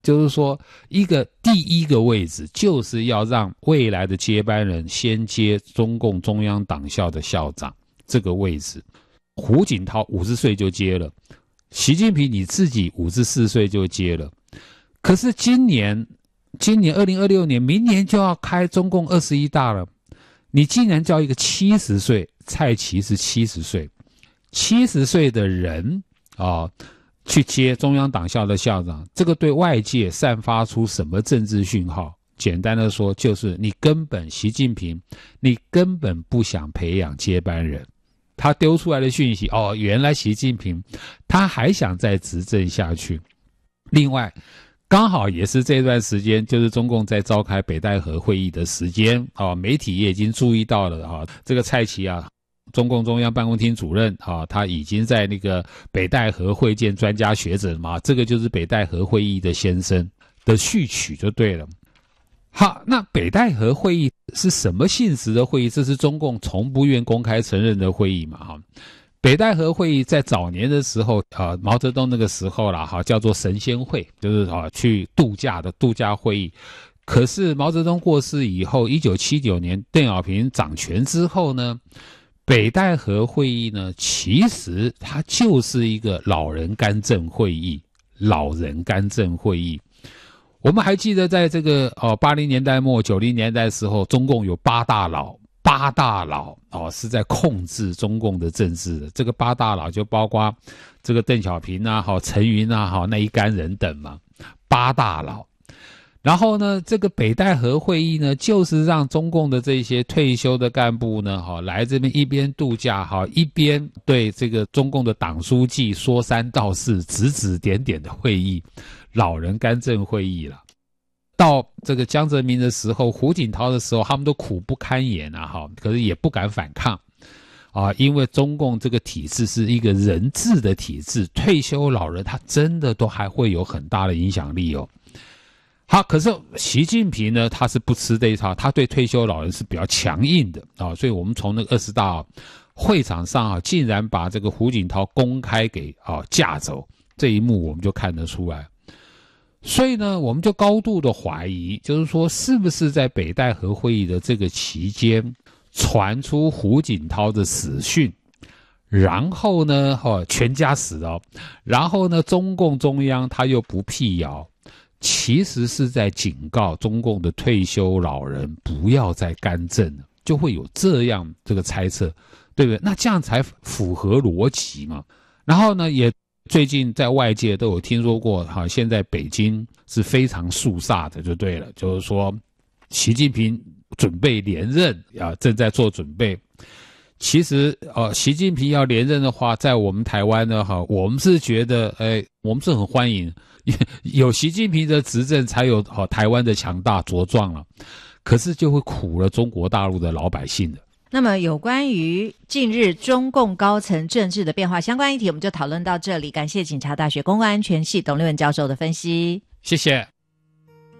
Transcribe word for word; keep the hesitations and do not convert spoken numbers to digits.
就是说一个第一个位置就是要让未来的接班人先接中共中央党校的校长这个位置。胡锦涛五十岁就接了，习近平你自己五十四岁就接了，可是今年今年二零二六年明年就要开中共二十一大了，你竟然叫一个七十岁，蔡奇是七十岁，七十岁的人啊、哦，去接中央党校的校长，这个对外界散发出什么政治讯号？简单的说，就是你根本习近平，你根本不想培养接班人。他丢出来的讯息，哦，原来习近平他还想再执政下去。另外，刚好也是这段时间，就是中共在召开北戴河会议的时间，哦，媒体也已经注意到了啊、哦，这个蔡奇啊。中共中央办公厅主任啊，他已经在那个北戴河会见专家学者嘛，这个就是北戴河会议的先生的序曲就对了。好，那北戴河会议是什么性质的会议？这是中共从不愿公开承认的会议嘛？哈，北戴河会议在早年的时候啊，毛泽东那个时候啦，哈，叫做神仙会，就是啊去度假的度假会议。可是毛泽东过世以后，一九七九年邓小平掌权之后呢，北戴河会议呢，其实它就是一个老人干政会议，老人干政会议。我们还记得在这个哦八零年代末九零年代的时候，中共有八大佬，八大佬哦是在控制中共的政治的。这个八大佬就包括这个邓小平啊、好陈云啊、好那一干人等嘛，八大佬。然后呢，这个北戴河会议呢，就是让中共的这些退休的干部呢，哈，来这边一边度假，哈，一边对这个中共的党书记说三道四、指指点点的会议，老人干政会议了。到这个江泽民的时候，胡锦涛的时候，他们都苦不堪言啊，哈，可是也不敢反抗啊，因为中共这个体制是一个人治的体制，退休老人他真的都还会有很大的影响力哦。好，可是习近平呢，他是不吃这一套，他对退休老人是比较强硬的啊，所以我们从那个二十大会场上啊，竟然把这个胡锦涛公开给啊架走，这一幕我们就看得出来。所以呢，我们就高度的怀疑，就是说，是不是在北戴河会议的这个期间，传出胡锦涛的死讯，然后呢，哦，全家死哦，然后呢，中共中央他又不辟谣。其实是在警告中共的退休老人不要再干政了，就会有这样这个猜测，对不对？那这样才符合逻辑嘛。然后呢，也最近在外界都有听说过，哈，现在北京是非常肃杀的，就对了，就是说习近平准备连任啊，正在做准备。其实呃，习近平要连任的话，在我们台湾呢，哈，我们是觉得，哎，我们是很欢迎。有习近平的执政，才有好台湾的强大茁壮了。可是就会苦了中国大陆的老百姓的。 那么有关于近日中共高层政治的变化相关议题，我们就讨论到这里。感谢警察大学公共安全系董立文教授的分析， 谢谢。